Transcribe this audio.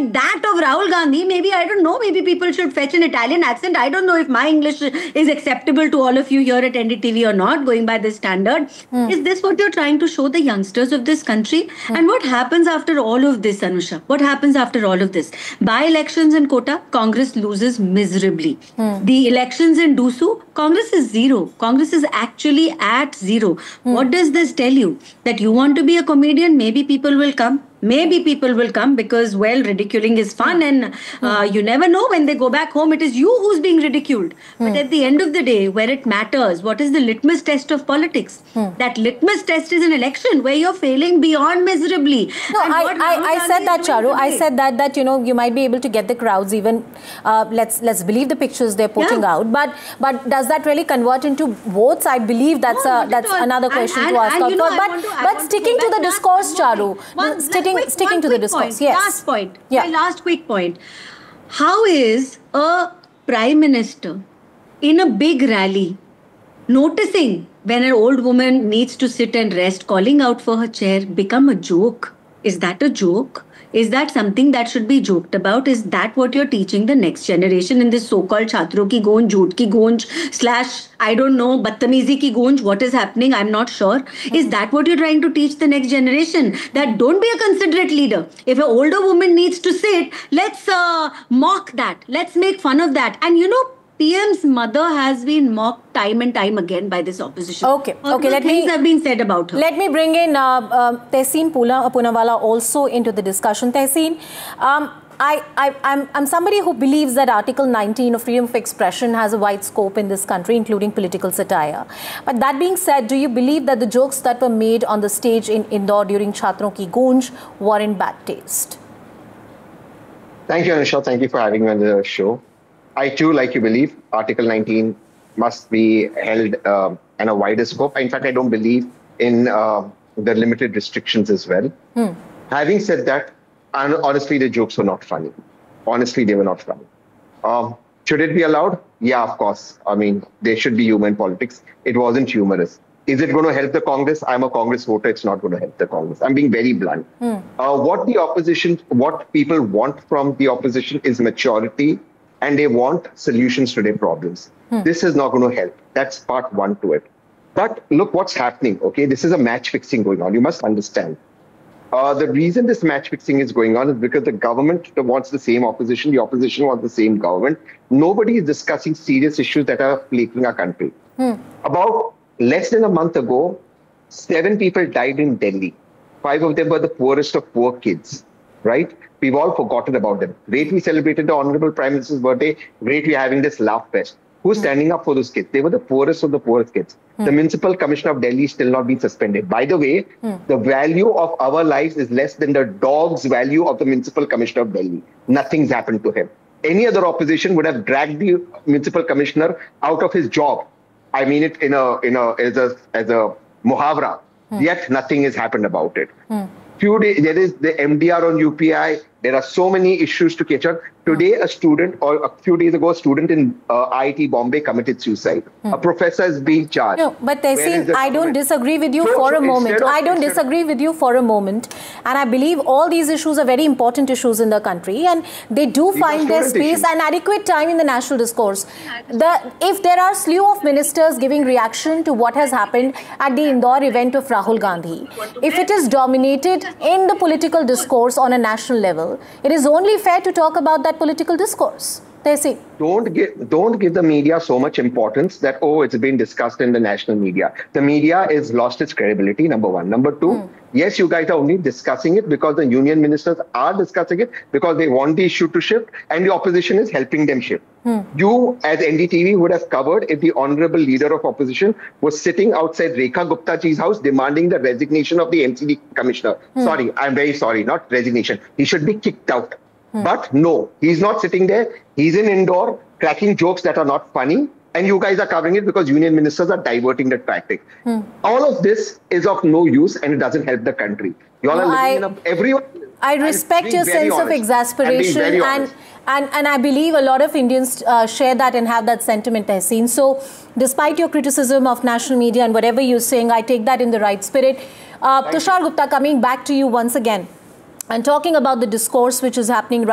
like that of Rahul Gandhi, maybe, I don't know, maybe people should fetch an Italian accent. I don't know if my English is acceptable to all of you here at NDTV or not, going by this standard. Is this what you're trying to show the youngsters of this country? And what happens after all of this, Anusha? What happens after all of this? By-elections in Kota, Congress loses miserably. The elections in Dusu, Congress is zero. Congress is actually at zero. What does this tell you? That you want to be a comedian, maybe people will come. Maybe people will come because, well, ridiculing is fun, and you never know when they go back home, it is you who's being ridiculed. But at the end of the day, where it matters, what is the litmus test of politics? That litmus test is an election where you're failing beyond miserably. No, I said that, Charu. I said that, you know, you might be able to get the crowds even, let's believe the pictures they're putting out. But does that really convert into votes? I believe that's another question to ask. But sticking to the discourse, Charu, sticking to the discourse. Yes. Last point. Yeah. My last quick point. How is a prime minister in a big rally noticing when an old woman needs to sit and rest, calling out for her chair, become a joke? Is that a joke? Is that something that should be joked about? Is that what you're teaching the next generation in this so-called Chhatron ki goonj, jhoot ki goonj, / I don't know, badtamizi ki goonj? What is happening? I'm not sure. Is that what you're trying to teach the next generation? That don't be a considerate leader. If an older woman needs to sit, let's mock that. Let's make fun of that. And you know, PM's mother has been mocked time and time again by this opposition. Okay. Things have been said about her. Let me bring in Tehseen Poonawalla also into the discussion. Tehseen, I'm somebody who believes that Article 19 of freedom of expression has a wide scope in this country, including political satire. But that being said, do you believe that the jokes that were made on the stage in Indore during Chhatron ki goonj were in bad taste? Thank you, Anusha. Thank you for having me on the show. I too, like you believe, Article 19 must be held in a wider scope. In fact, I don't believe in the limited restrictions as well. Having said that, honestly, the jokes were not funny. Honestly, they were not funny. Should it be allowed? Yeah, of course. I mean, there should be humor in politics. It wasn't humorous. Is it going to help the Congress? I'm a Congress voter. It's not going to help the Congress. I'm being very blunt. What people want from the opposition is maturity, and they want solutions to their problems. This is not going to help. That's part one to it. But look what's happening, okay? This is a match fixing going on. You must understand. The reason this match fixing is going on is because the government wants the same opposition. The opposition wants the same government. Nobody is discussing serious issues that are plaguing our country. About less than a month ago, 7 people died in Delhi. 5 of them were the poorest of poor kids, right? We've all forgotten about them. Great, we celebrated the Honorable Prime Minister's birthday. Great, we're having this laugh fest. Who's standing up for those kids? They were the poorest of the poorest kids. The Municipal Commissioner of Delhi is still not been suspended. By the way, the value of our lives is less than the dog's value of the Municipal Commissioner of Delhi. Nothing's happened to him. Any other opposition would have dragged the Municipal Commissioner out of his job. I mean it as a muhavra. Yet nothing has happened about it. Few days, there is the MDR on UPI. There are so many issues to catch up. Today, a student, or a few days ago, a student in IIT Bombay committed suicide. A professor is being charged. No, but Tehseen, I don't disagree with you for a moment. I don't disagree with you for a moment. And I believe all these issues are very important issues in the country. And they do find their space and adequate time in the national discourse. If there are slew of ministers giving reaction to what has happened at the Indore event of Rahul Gandhi, if it is dominated in the political discourse on a national level, it is only fair to talk about that political discourse. Tehseen. Don't give the media so much importance that, oh, it's been discussed in the national media. The media has lost its credibility, number one. Number two, yes, you guys are only discussing it because the union ministers are discussing it because they want the issue to shift and the opposition is helping them shift. You, as NDTV, would have covered if the honorable leader of opposition was sitting outside Rekha Gupta ji's house demanding the resignation of the MCD commissioner. Sorry, I'm very sorry, not resignation. He should be kicked out. But no, he's not sitting there. He's in Indore cracking jokes that are not funny. And you guys are covering it because union ministers are diverting the traffic. All of this is of no use and it doesn't help the country. You all are living in everyone. I respect your sense of exasperation and I believe a lot of Indians share that and have that sentiment, Tehseen. So despite your criticism of national media and whatever you're saying, I take that in the right spirit. Tushar Gupta, coming back to you once again and talking about the discourse which is happening right